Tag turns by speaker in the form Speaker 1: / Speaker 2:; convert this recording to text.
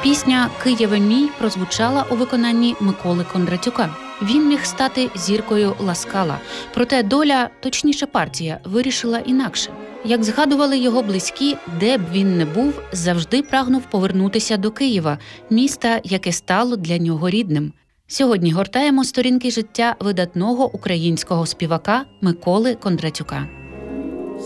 Speaker 1: Пісня «Києве мій» прозвучала у виконанні Миколи Кондратюка. Він міг стати зіркою «Ла Скала». Проте доля, точніше партія, вирішила інакше. Як згадували його близькі, де б він не був, завжди прагнув повернутися до Києва, міста, яке стало для нього рідним. Сьогодні гортаємо сторінки життя видатного українського співака Миколи Кондратюка.